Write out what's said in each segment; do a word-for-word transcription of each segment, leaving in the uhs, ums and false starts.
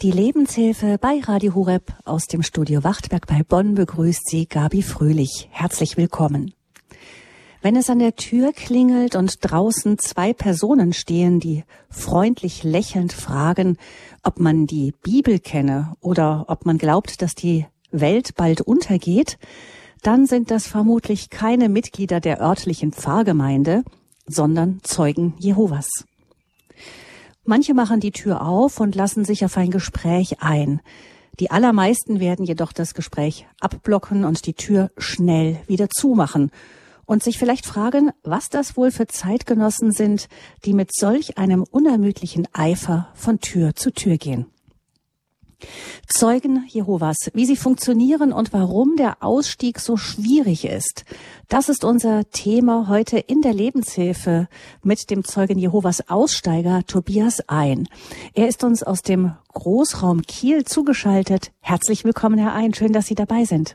Die Lebenshilfe bei Radio Horeb aus dem Studio Wachtberg bei Bonn begrüßt Sie Gabi Fröhlich. Herzlich willkommen. Wenn es an der Tür klingelt und draußen zwei Personen stehen, die freundlich lächelnd fragen, ob man die Bibel kenne oder ob man glaubt, dass die Welt bald untergeht, dann sind das vermutlich keine Mitglieder der örtlichen Pfarrgemeinde, sondern Zeugen Jehovas. Manche machen die Tür auf und lassen sich auf ein Gespräch ein. Die allermeisten werden jedoch das Gespräch abblocken und die Tür schnell wieder zumachen und sich vielleicht fragen, was das wohl für Zeitgenossen sind, die mit solch einem unermüdlichen Eifer von Tür zu Tür gehen. Zeugen Jehovas, wie sie funktionieren und warum der Ausstieg so schwierig ist. Das ist unser Thema heute in der Lebenshilfe mit dem Zeugen Jehovas Aussteiger Tobias Ein. Er ist uns aus dem Großraum Kiel zugeschaltet. Herzlich willkommen, Herr Ein. Schön, dass Sie dabei sind.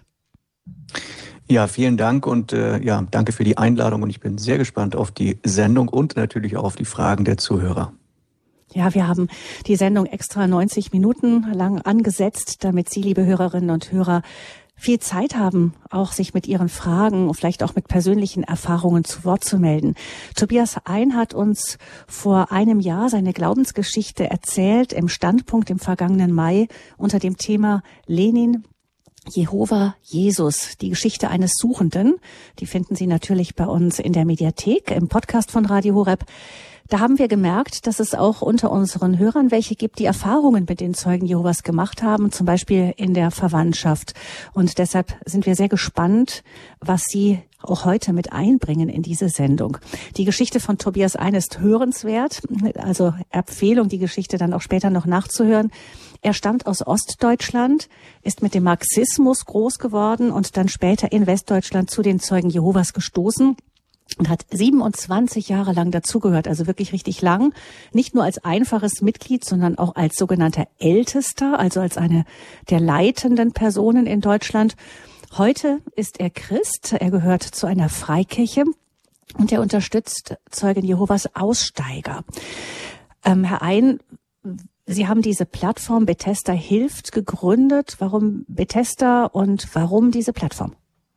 Ja, vielen Dank und äh, ja, danke für die Einladung und ich bin sehr gespannt auf die Sendung und natürlich auch auf die Fragen der Zuhörer. Ja, wir haben die Sendung extra neunzig Minuten lang angesetzt, damit Sie, liebe Hörerinnen und Hörer, viel Zeit haben, auch sich mit Ihren Fragen und vielleicht auch mit persönlichen Erfahrungen zu Wort zu melden. Tobias Ein hat uns vor einem Jahr seine Glaubensgeschichte erzählt im Standpunkt im vergangenen Mai unter dem Thema Lenin, Jehova, Jesus, die Geschichte eines Suchenden. Die finden Sie natürlich bei uns in der Mediathek, im Podcast von Radio Horeb. Da haben wir gemerkt, dass es auch unter unseren Hörern welche gibt, die Erfahrungen mit den Zeugen Jehovas gemacht haben, zum Beispiel in der Verwandtschaft. Und deshalb sind wir sehr gespannt, was Sie auch heute mit einbringen in diese Sendung. Die Geschichte von Tobias Ein ist hörenswert, also Empfehlung, die Geschichte dann auch später noch nachzuhören. Er stammt aus Ostdeutschland, ist mit dem Marxismus groß geworden und dann später in Westdeutschland zu den Zeugen Jehovas gestoßen und hat siebenundzwanzig Jahre lang dazugehört, also wirklich richtig lang, nicht nur als einfaches Mitglied, sondern auch als sogenannter Ältester, also als eine der leitenden Personen in Deutschland. Heute ist er Christ, er gehört zu einer Freikirche und er unterstützt Zeugen Jehovas Aussteiger. Ähm, Herr Ein, Sie haben diese Plattform Bethesda hilft gegründet. Warum Bethesda und warum diese Plattform?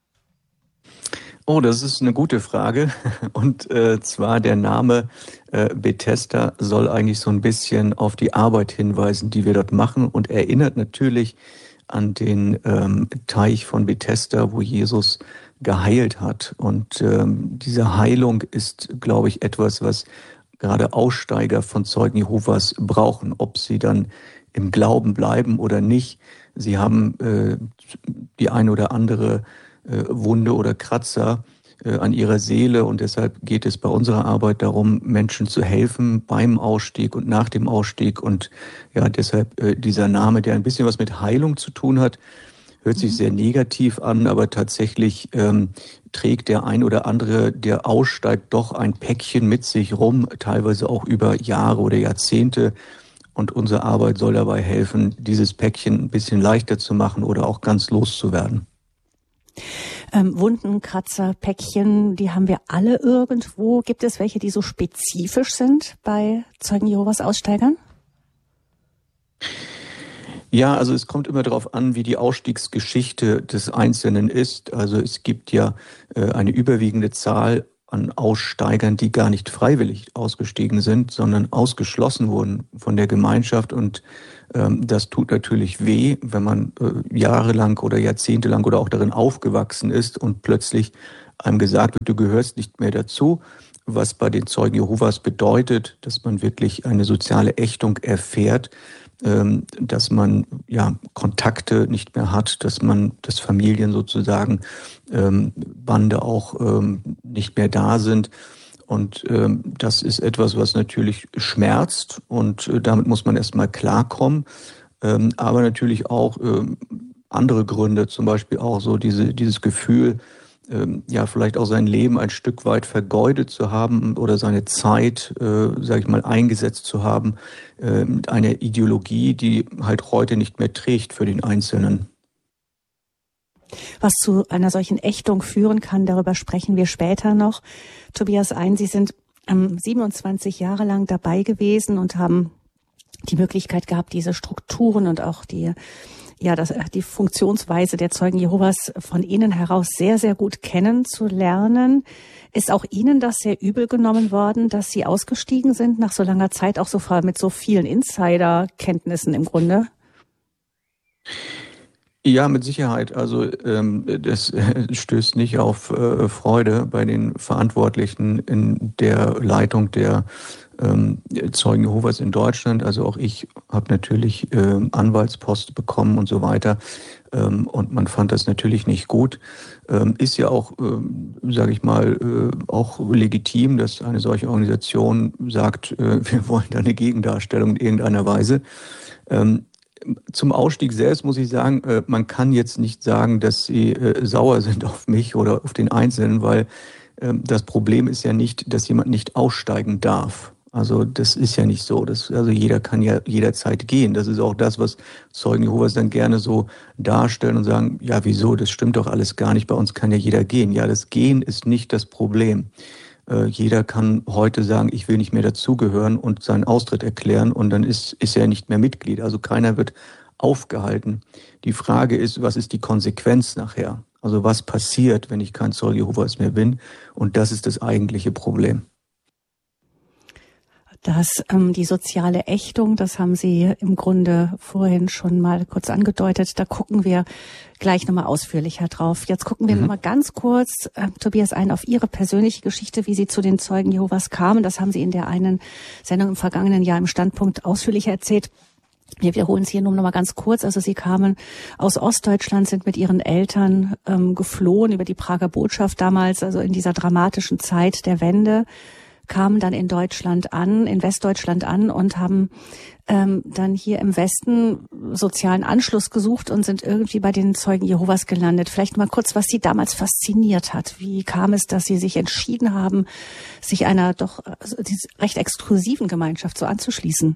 Oh, das ist eine gute Frage. Und äh, zwar der Name äh, Bethesda soll eigentlich so ein bisschen auf die Arbeit hinweisen, die wir dort machen und erinnert natürlich an den ähm, Teich von Bethesda, wo Jesus geheilt hat. Und ähm, diese Heilung ist, glaube ich, etwas, was gerade Aussteiger von Zeugen Jehovas brauchen, ob sie dann im Glauben bleiben oder nicht. Sie haben äh, die eine oder andere äh, Wunde oder Kratzer äh, an ihrer Seele und deshalb geht es bei unserer Arbeit darum, Menschen zu helfen beim Ausstieg und nach dem Ausstieg und ja, deshalb äh, dieser Name, der ein bisschen was mit Heilung zu tun hat, hört sich sehr negativ an, aber tatsächlich ähm, trägt der ein oder andere, der aussteigt, doch ein Päckchen mit sich rum, teilweise auch über Jahre oder Jahrzehnte. Und unsere Arbeit soll dabei helfen, dieses Päckchen ein bisschen leichter zu machen oder auch ganz loszuwerden. Ähm, Wunden, Kratzer, Päckchen, die haben wir alle irgendwo. Gibt es welche, die so spezifisch sind bei Zeugen Jehovas Aussteigern? Ja, also es kommt immer darauf an, wie die Ausstiegsgeschichte des Einzelnen ist. Also es gibt ja äh, eine überwiegende Zahl an Aussteigern, die gar nicht freiwillig ausgestiegen sind, sondern ausgeschlossen wurden von der Gemeinschaft. Und ähm, das tut natürlich weh, wenn man äh, jahrelang oder jahrzehntelang oder auch darin aufgewachsen ist und plötzlich einem gesagt wird, du gehörst nicht mehr dazu. Was bei den Zeugen Jehovas bedeutet, dass man wirklich eine soziale Ächtung erfährt, dass man ja Kontakte nicht mehr hat, dass man, dass Familien sozusagen ähm, Bande auch ähm, nicht mehr da sind. Und ähm, das ist etwas, was natürlich schmerzt und äh, damit muss man erstmal klarkommen. Ähm, aber natürlich auch ähm, andere Gründe, zum Beispiel auch so diese dieses Gefühl, ähm, ja vielleicht auch sein Leben ein Stück weit vergeudet zu haben oder seine Zeit, äh, sage ich mal, eingesetzt zu haben, äh, mit einer Ideologie, die halt heute nicht mehr trägt für den Einzelnen. Was zu einer solchen Ächtung führen kann, darüber sprechen wir später noch. Tobias Ein, Sie sind ähm, siebenundzwanzig Jahre lang dabei gewesen und haben die Möglichkeit gehabt, diese Strukturen und auch die ja, das, die Funktionsweise der Zeugen Jehovas von innen heraus sehr, sehr gut kennenzulernen. Ist auch Ihnen das sehr übel genommen worden, dass Sie ausgestiegen sind nach so langer Zeit, auch so mit so vielen Insider-Kenntnissen im Grunde? Ja, mit Sicherheit. Also ähm, das stößt nicht auf äh, Freude bei den Verantwortlichen in der Leitung der ähm, Zeugen Jehovas in Deutschland. Also auch ich habe natürlich äh, Anwaltspost bekommen und so weiter. Ähm, und man fand das natürlich nicht gut. Ähm, ist ja auch, ähm, sage ich mal, äh, auch legitim, dass eine solche Organisation sagt, äh, wir wollen da eine Gegendarstellung in irgendeiner Weise. Ähm, Zum Ausstieg selbst muss ich sagen, man kann jetzt nicht sagen, dass sie sauer sind auf mich oder auf den Einzelnen, weil das Problem ist ja nicht, dass jemand nicht aussteigen darf. Also das ist ja nicht so. Das, also jeder kann ja jederzeit gehen. Das ist auch das, was Zeugen Jehovas dann gerne so darstellen und sagen, ja wieso, das stimmt doch alles gar nicht, bei uns kann ja jeder gehen. Ja, das Gehen ist nicht das Problem. Jeder kann heute sagen, ich will nicht mehr dazugehören und seinen Austritt erklären und dann ist, ist er nicht mehr Mitglied. Also keiner wird aufgehalten. Die Frage ist, was ist die Konsequenz nachher? Also was passiert, wenn ich kein Zeuge Jehovas mehr bin? Und das ist das eigentliche Problem. Das, ähm, die soziale Ächtung, das haben Sie im Grunde vorhin schon mal kurz angedeutet. Da gucken wir gleich nochmal ausführlicher drauf. Jetzt gucken wir mhm. nochmal ganz kurz, äh, Tobias, ein auf Ihre persönliche Geschichte, wie Sie zu den Zeugen Jehovas kamen. Das haben Sie in der einen Sendung im vergangenen Jahr im Standpunkt ausführlicher erzählt. Wir wiederholen es hier nur noch mal ganz kurz. Also Sie kamen aus Ostdeutschland, sind mit Ihren Eltern ähm, geflohen über die Prager Botschaft damals, also in dieser dramatischen Zeit der Wende, kamen dann in Deutschland an, in Westdeutschland an und haben ähm, dann hier im Westen sozialen Anschluss gesucht und sind irgendwie bei den Zeugen Jehovas gelandet. Vielleicht mal kurz, was Sie damals fasziniert hat. Wie kam es, dass Sie sich entschieden haben, sich einer doch also, recht exklusiven Gemeinschaft so anzuschließen?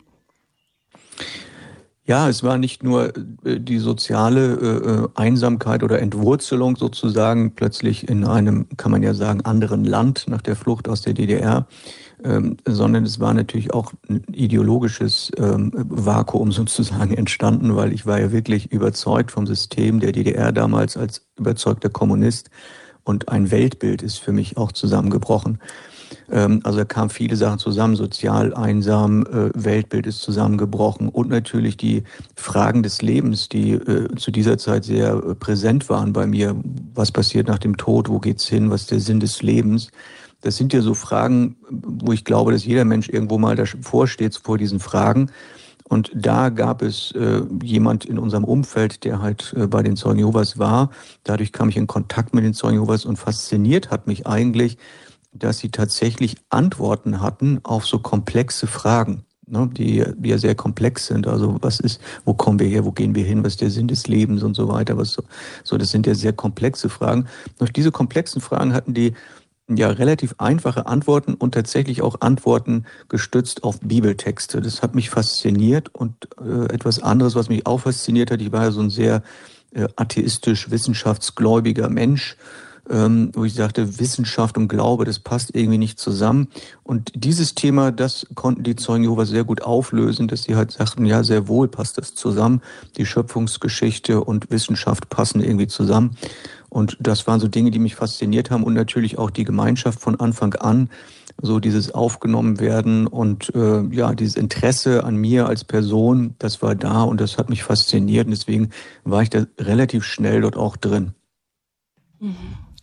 Ja, es war nicht nur die soziale äh, Einsamkeit oder Entwurzelung sozusagen plötzlich in einem, kann man ja sagen, anderen Land nach der Flucht aus der D D R, ähm, sondern es war natürlich auch ein ideologisches ähm, Vakuum sozusagen entstanden, weil ich war ja wirklich überzeugt vom System der D D R damals als überzeugter Kommunist und ein Weltbild ist für mich auch zusammengebrochen. Also da kamen viele Sachen zusammen, sozial einsam, Weltbild ist zusammengebrochen und natürlich die Fragen des Lebens, die zu dieser Zeit sehr präsent waren bei mir. Was passiert nach dem Tod? Wo geht's hin? Was ist der Sinn des Lebens? Das sind ja so Fragen, wo ich glaube, dass jeder Mensch irgendwo mal davor steht, vor diesen Fragen. Und da gab es äh, jemand in unserem Umfeld, der halt äh, bei den Zeugen Jehovas war. Dadurch kam ich in Kontakt mit den Zeugen Jehovas und fasziniert hat mich eigentlich, dass sie tatsächlich Antworten hatten auf so komplexe Fragen, ne, die, die ja sehr komplex sind. Also was ist, wo kommen wir her, wo gehen wir hin, was ist der Sinn des Lebens und so weiter. Was so, so das sind ja sehr komplexe Fragen. Und auf diese komplexen Fragen hatten die ja relativ einfache Antworten und tatsächlich auch Antworten gestützt auf Bibeltexte. Das hat mich fasziniert und äh, etwas anderes, was mich auch fasziniert hat, ich war ja so ein sehr äh, atheistisch, wissenschaftsgläubiger Mensch, ähm, wo ich sagte, Wissenschaft und Glaube, das passt irgendwie nicht zusammen. Und dieses Thema, das konnten die Zeugen Jehovas sehr gut auflösen, dass sie halt sagten, ja, sehr wohl passt das zusammen. Die Schöpfungsgeschichte und Wissenschaft passen irgendwie zusammen. Und das waren so Dinge, die mich fasziniert haben und natürlich auch die Gemeinschaft von Anfang an, so dieses aufgenommen werden und äh, ja, dieses Interesse an mir als Person, das war da und das hat mich fasziniert und deswegen war ich da relativ schnell dort auch drin. Mhm.